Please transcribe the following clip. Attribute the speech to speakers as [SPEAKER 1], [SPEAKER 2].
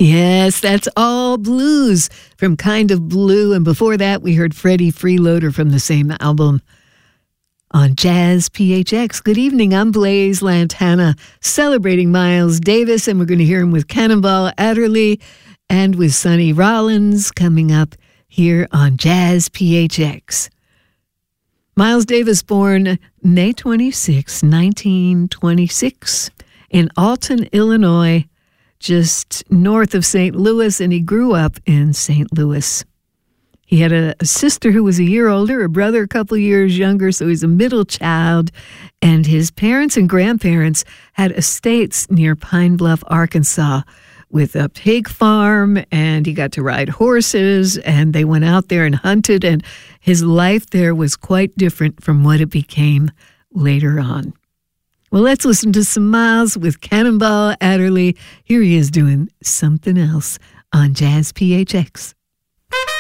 [SPEAKER 1] Yes, that's All Blues from Kind of Blue. And before that, we heard Freddie Freeloader from the same album on Jazz PHX. Good evening, I'm Blaze Lantana, celebrating Miles Davis, and we're going to hear him with Cannonball Adderley and with Sonny Rollins coming up here on Jazz PHX. Miles Davis, born May 26, 1926, in Alton, Illinois, just north of St. Louis, and he grew up in St. Louis. He had a sister who was a year older, a brother a couple years younger, so he's a middle child, and his parents and grandparents had estates near Pine Bluff, Arkansas, with a pig farm, and he got to ride horses, and they went out there and hunted, and his life there was quite different from what it became later on. Well, let's listen to some Miles with Cannonball Adderley. Here he is doing something else on Jazz PHX.